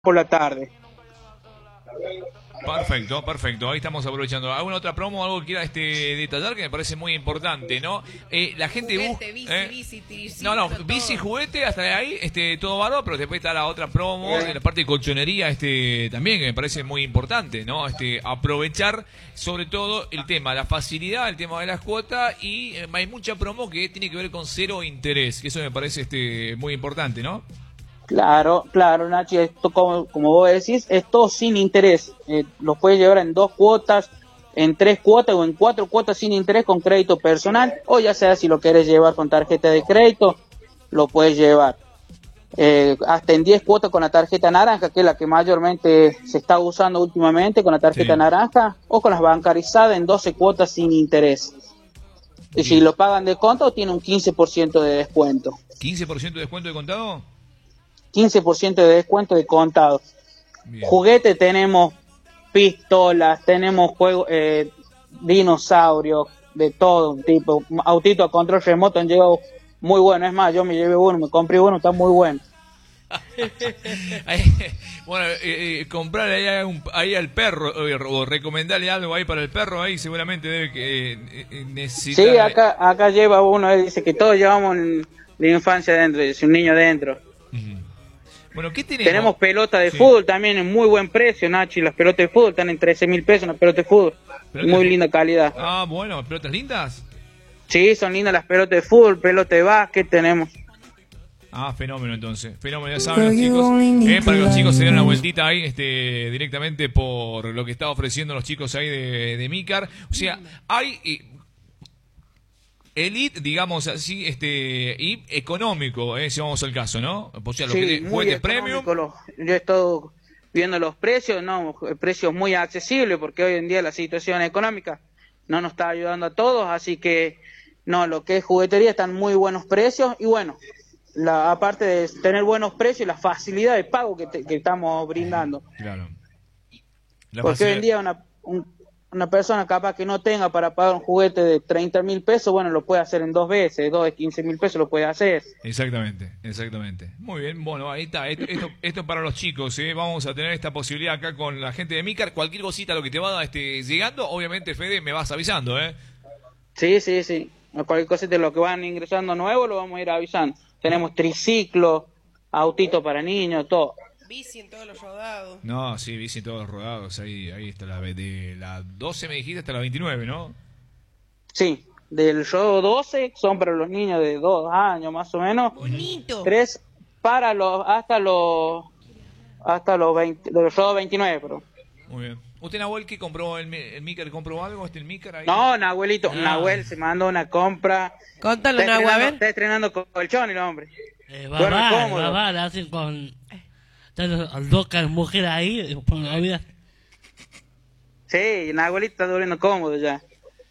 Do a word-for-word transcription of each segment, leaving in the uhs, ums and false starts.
por la tarde. Perfecto, perfecto. Ahí estamos aprovechando. ¿Alguna otra promo, algo que quiera este, detallar que me parece muy importante, ¿no? Eh, la gente busca... Bici, ¿eh? bici, triciclo, No, no, todo. bici, juguete, hasta ahí, este, todo bárbaro, pero después está la otra promo, Bien. en la parte de colchonería, este, también, que me parece muy importante, ¿no? Este, aprovechar, sobre todo, el tema, la facilidad, el tema de las cuotas, y eh, hay mucha promo que tiene que ver con cero interés, que eso me parece este, muy importante, ¿no? Claro, claro, Nachi, esto como, como vos decís, es todo sin interés. Eh, lo puedes llevar en dos cuotas, en tres cuotas o en cuatro cuotas sin interés con crédito personal, o ya sea si lo quieres llevar con tarjeta de crédito, lo puedes llevar. Eh, hasta en diez cuotas con la tarjeta naranja, que es la que mayormente se está usando últimamente, con la tarjeta Sí. naranja, o con las bancarizadas en doce cuotas sin interés. Y si Bien. lo pagan de conto, tiene un quince por ciento de descuento. ¿quince por ciento de descuento de contado? quince por ciento de descuento de contado. Bien. Juguete tenemos pistolas, tenemos juegos, eh, dinosaurios, de todo un tipo. Autito a control remoto han llegado muy bueno. Es más, yo me llevé uno, me compré uno, está muy bueno. Ahí, bueno, eh, eh, comprarle ahí, a un- ahí al perro eh, o recomendarle algo ahí para el perro ahí seguramente debe que eh, eh, necesitar. Sí, acá, acá lleva uno, él dice que todos llevamos en- de infancia dentro, dice un niño dentro. Ujú. Bueno, ¿qué tenemos? Tenemos pelota de Sí. fútbol también en muy buen precio, Nachi. Las pelotas de fútbol están en trece mil pesos, las pelotas de fútbol. Pelotas Muy de- linda calidad. Ah, bueno, pelotas lindas. Sí, son lindas las pelotas de fútbol, pelota de básquet tenemos. Ah, fenómeno entonces. Fenómeno, ya saben los chicos. Eh, para que los chicos se den una vueltita ahí este, directamente por lo que está ofreciendo los chicos ahí de, de Micar. O sea, hay eh, elite, digamos así, este y económico, eh, si vamos al caso, ¿no? O sea, lo que Sí, tiene muy juguetes premium. económico. Los, yo he estado viendo los precios, no, precios muy accesibles, porque hoy en día la situación económica no nos está ayudando a todos, así que no, lo que es juguetería están muy buenos precios y bueno, la, aparte de tener buenos precios, la facilidad de pago que, te- que estamos brindando, Claro. La porque hoy en facilidad- día una, un- una persona capaz que no tenga para pagar un juguete de treinta mil pesos, bueno, lo puede hacer en dos veces, dos de quince mil pesos lo puede hacer. Exactamente, exactamente. Muy bien, bueno, ahí está. Esto, esto, esto para los chicos, ¿eh? Vamos a tener esta posibilidad acá con la gente de Micar. Cualquier cosita, lo que te va este, llegando, obviamente, Fede, me vas avisando, ¿eh? Sí, sí, sí. Cualquier cosa de lo que van ingresando nuevo lo vamos a ir avisando. Tenemos triciclo, autito para niños, todo. Bici en todos los rodados. No, sí, bici todos los rodados. Ahí, ahí está la de la doce, me dijiste, hasta la veintinueve, ¿no? Sí, del show doce son para los niños de dos años más o menos. Bonito. Tres para los hasta los hasta los veinte, de los show veintinueve, pero. Muy bien. ¿Usted, Nahuel, qué compró? ¿El, Mi- el Micar compró algo? ¿Este el Micar ahí? No, Nahuelito, Ah. Nahuel se mandó una compra. Contalo, Está Nahua, a estrenando, ver. está estrenando colchón el hombre. Eh, Duerme babá, cómodo. babá, la hacen con... Están las locas mujeres ahí, y ponen la vida. Sí, Nahuelito está durmiendo cómodo ya.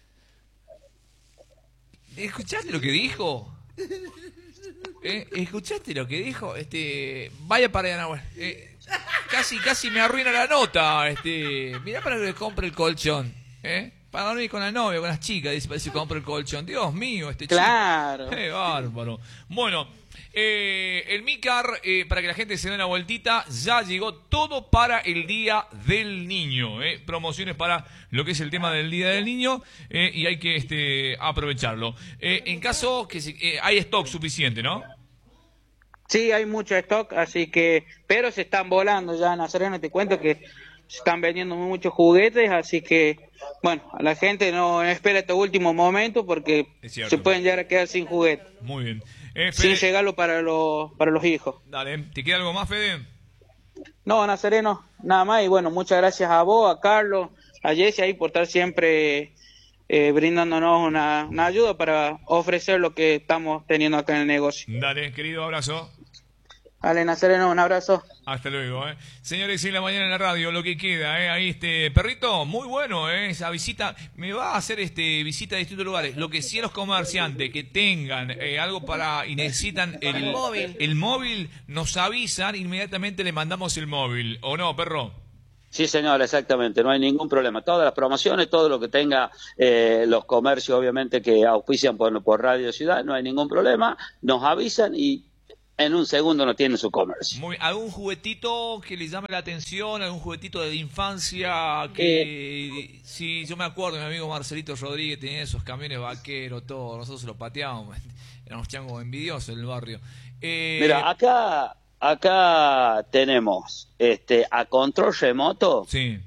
¿Escuchaste lo que dijo? ¿Eh? ¿Escuchaste lo que dijo? Este, vaya para allá, Nahuel. Eh, casi, casi me arruina la nota. Este, mirá para que le compre el colchón. ¿Eh? Para dormir con la novia, con las chicas, dice, parece que compre el colchón. Dios mío, este chico. Claro. Qué bárbaro. Bueno, eh, el Micar, eh, para que la gente se dé una vueltita, ya llegó todo para el Día del Niño. Eh. Promociones para lo que es el tema del Día del Niño eh, y hay que este, aprovecharlo. Eh, en caso que se- eh, hay stock suficiente, ¿no? Sí, hay mucho stock, así que, pero se están volando ya, Nazareno, te cuento que se están vendiendo muchos juguetes, así que, bueno, a la gente no espera este último momento porque Es cierto. se pueden llegar a quedar sin juguete, Muy bien. Eh, sin Fede, llegarlo para los, para los hijos. dale, ¿te queda algo más, Fede? No, Nazareno, nada más, y bueno, muchas gracias a vos, a Carlos, a Jessy ahí por estar siempre eh, brindándonos una, una ayuda para ofrecer lo que estamos teniendo acá en el negocio. Dale, querido, abrazo. Dale, Nazareno, un abrazo. Hasta luego, ¿eh? Señores, en la mañana en la radio, lo que queda, ¿eh? Ahí este perrito, muy bueno, ¿eh? Esa visita, me va a hacer este visita a distintos lugares. Lo que sí a los comerciantes que tengan eh, algo para y necesitan el, El móvil. el móvil, nos avisan, inmediatamente le mandamos el móvil. ¿O no, perro? Sí, señor, exactamente, no hay ningún problema. Todas las promociones, todo lo que tenga eh, los comercios, obviamente, que auspician por, por Radio Ciudad, no hay ningún problema. Nos avisan y en un segundo no tiene su comercio. Muy, ¿algún juguetito que le llame la atención? ¿Algún juguetito de infancia? Que eh, sí, yo me acuerdo, mi amigo Marcelito Rodríguez tenía esos camiones vaqueros, todo. Nosotros se los pateábamos. Éramos changos envidiosos en el barrio. Eh, Mira, acá, acá tenemos este, a control remoto, sí.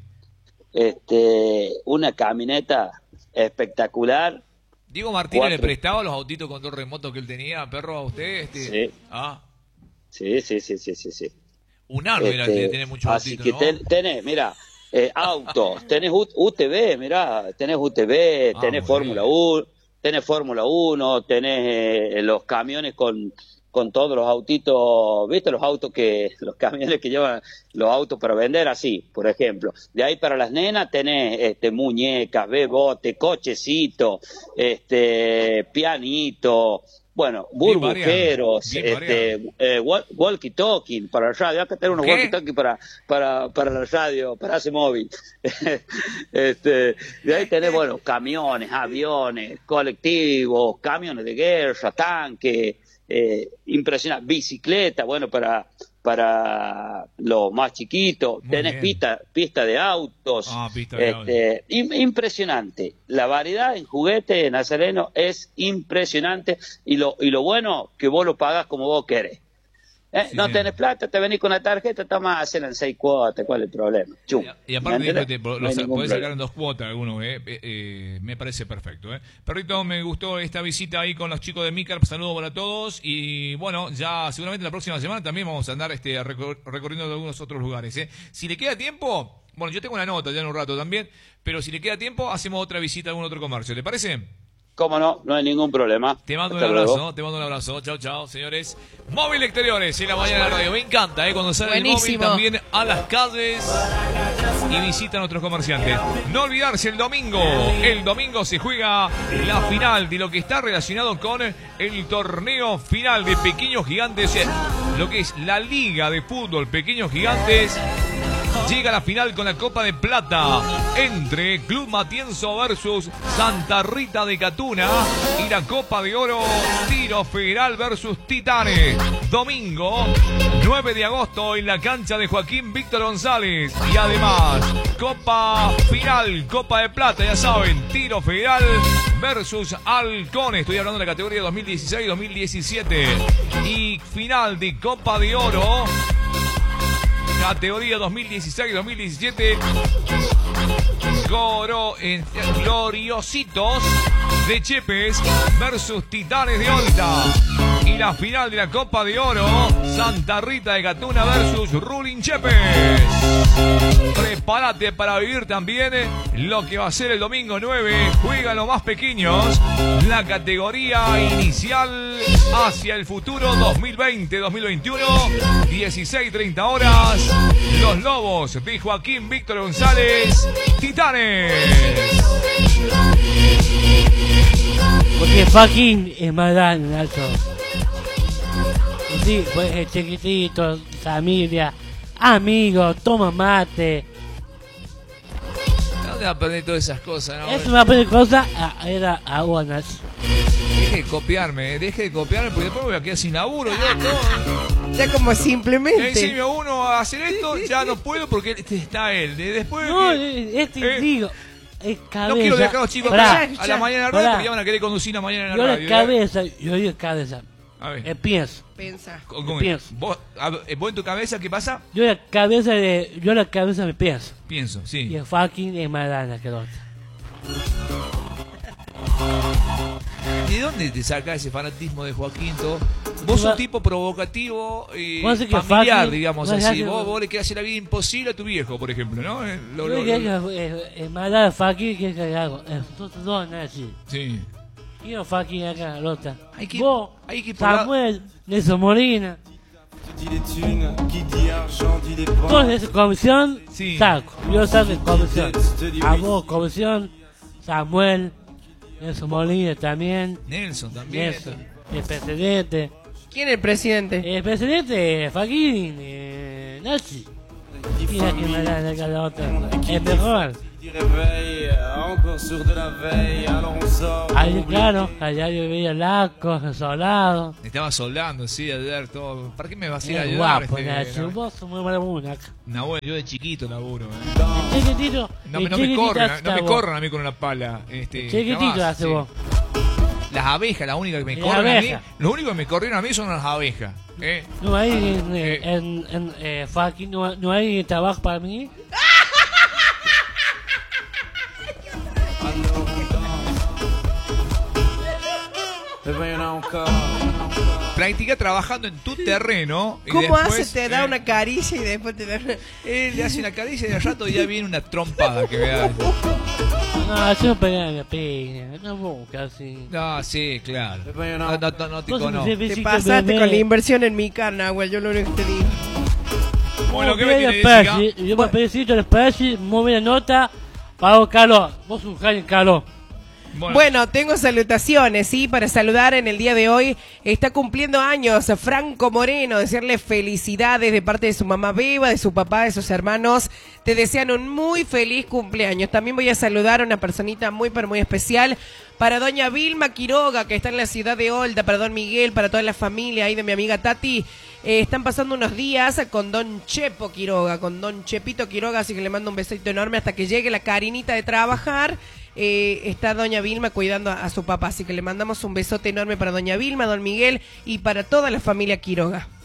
este, una camioneta espectacular. Diego Martínez Cuatro. le prestaba los autitos con control remoto que él tenía, perro, a usted. Este... Sí. Ah, Sí, sí, sí, sí, sí, sí. un ano era el Este, que tiene muchos así autitos, que ¿no? ten- tenés, mira, eh, autos, tenés U- UTV, mirá, tenés U T V, Ah, tenés muy Fórmula bien. uno, tenés Fórmula uno, tenés eh, los camiones con, con todos los autitos, ¿viste? Los autos que, los camiones que llevan los autos para vender, así, por ejemplo. De ahí para las nenas tenés este, muñecas, bebote, cochecito, este, pianito, bueno, Bien variado, burbujeros, bien este, eh, wa- walkie-talkie para la radio. Acá tenemos unos ¿Qué? walkie-talkie para, para, para la radio, para ese móvil. este, de ahí tenés, bueno, camiones, aviones, colectivos, camiones de guerra, tanques, eh, impresionante, bicicleta, bueno, para, para los más chiquitos. Muy Tenés bien. pista, pista de autos. Ah, pista de este, im- impresionante. La variedad en juguetes Nazareno es impresionante y lo, y lo bueno que vos lo pagás como vos querés. ¿Eh? Sí, no sí. tenés plata, te venís con la tarjeta, toma, hacen en seis cuotas, ¿cuál es el problema? Chum. Y aparte, ¿Me dijo, entendés? te, lo No hay sa- ningún podés sacar problema. en dos cuotas algunos, eh, eh, eh, me parece perfecto. Eh. Perrito, me gustó esta visita ahí con los chicos de Micar, saludos para todos y bueno, ya seguramente la próxima semana también vamos a andar este recor- recorriendo algunos otros lugares. Eh. Si le queda tiempo, bueno, yo tengo una nota ya en un rato también, pero si le queda tiempo, hacemos otra visita a algún otro comercio, ¿te parece? ¿Cómo no? No hay ningún problema. Te mando un Hasta luego. abrazo, te mando un abrazo. Chao, chao, señores. Móvil Exteriores en la mañana de la radio. Me encanta, ¿eh? Cuando sale Buenísimo. el móvil también a las calles y visita a nuestros comerciantes. No olvidarse el domingo. El domingo se juega la final de lo que está relacionado con el torneo final de Pequeños Gigantes. Lo que es la Liga de Fútbol Pequeños Gigantes. Llega a la final con la Copa de Plata entre Club Matienzo versus Santa Rita de Catuna y la Copa de Oro Tiro Federal versus Titanes. Domingo nueve de agosto en la cancha de Joaquín Víctor González. Y además Copa Final, Copa de Plata, ya saben, Tiro Federal versus Halcones. Estoy hablando de la categoría dos mil dieciséis dos mil diecisiete. Y final de Copa de Oro categoría dos mil dieciséis dos mil diecisiete. Goro, eh, Gloriositos de Chepes versus Titanes de Olta. Y la final de la Copa de Oro, Santa Rita de Catuna versus Ruling Chepes. Prepárate para vivir también lo que va a ser el domingo nueve. Juegan los más pequeños la categoría inicial hacia el futuro dos mil veinte dos mil veintiuno. dieciséis treinta horas. Los Lobos de Joaquín Víctor González. Titanes. Porque fucking es más grande, Nacho. Y sí, pues es chiquitito, familia, amigos, toma mate. ¿Dónde aprendí todas esas cosas? No? Es una buena cosa, a- era agua, Nacho. Deje de copiarme, deje de copiarme porque después me voy a quedar sin laburo. Yo todo. Ya como Le simplemente. enseño a uno a hacer esto, ya no puedo porque este está él. De- Después No, que- este eh, digo, es cabeza. no quiero dejar a los chicos Pará, acá a la mañana de la radio pará. porque ya van a querer conducir la mañana en la Yo radio. la cabeza, yo digo cabeza, A ver. eh, pienso. Pensa. ¿Cómo- cómo pienso. es? ¿Vos, a- eh, vos en tu cabeza qué pasa? Yo la cabeza de, yo la cabeza me pienso. Pienso, Y sí. el fucking es más grande que el otro. ¿De dónde te saca ese fanatismo de Joaquín? Todo? Vos sos un tipo provocativo y Vos decís que familiar, fucking- digamos vos así. decís- Vos, vos le querés hacer la vida imposible a tu viejo, por ejemplo, ¿no? Eh, lo- Yo lo- creo lo- que es, es, es más grande fucking que que hago. Nosotros dos, no es así. Sí. Quiero fucking acá, el otro. Hay que- Vos, hay que por la- Samuel, Nelson Molina. Todos de esa comisión, Sí. saco. Yo saco de comisión. A vos, comisión, Samuel, Nelson Molina también. Nelson también. Nelson, el presidente. ¿Quién es el presidente? El presidente, fucking, eh, Nazi. Mira que me da acá la otra. Es mejor. Ahí, claro, allá yo vivía laco, solado. Estaba soldando, sí, ayer todo. ¿Para qué me vas a ir a Es ayudar? guapo, este, Nacho, vos sos muy buena. Nahuel, yo de chiquito laburo. Eh. El chiquitito, No, el me- no me chiquitito corran, hasta no me vos. corran a mí con una pala. Este, Chiquitito jamás, hace sí. vos. Las abejas, la única que me Las corren a mí. abejas. Lo único que me corrieron a mí son las abejas. ¿eh? No hay en, Eh. en, en eh, fucking, no, no hay trabajo para mí. Practica trabajando en tu terreno. Y ¿Cómo después, hace? Te da eh, una caricia y después te da... Él le hace una caricia y de rato ya viene una trompada que me da. No, yo pegué la piña, no busca así. No, sí, claro. No, no, no, no te Vos sos un conozco. Te bebecito pasaste bebé. con la inversión en mi carne, güey. Yo lo único que te digo. Bueno, ¿qué Muy me bien, tiene Jessica? Percy. Yo me felicito el Percy, muy buena nota. Pago calor, vos un en calor. Bueno, Bueno, tengo salutaciones, sí, para saludar en el día de hoy. Está cumpliendo años Franco Moreno, decirle felicidades de parte de su mamá Beba, de su papá, de sus hermanos. Te desean un muy feliz cumpleaños. También voy a saludar a una personita muy, pero muy especial. Para doña Vilma Quiroga, que está en la ciudad de Olda, para don Miguel, para toda la familia ahí de mi amiga Tati. Eh, están pasando unos días con don Chepo Quiroga, con don Chepito Quiroga, así que le mando un besito enorme hasta que llegue la Karinita de trabajar. Eh, está doña Vilma cuidando a, a su papá, así que le mandamos un besote enorme para doña Vilma, don Miguel y para toda la familia Quiroga.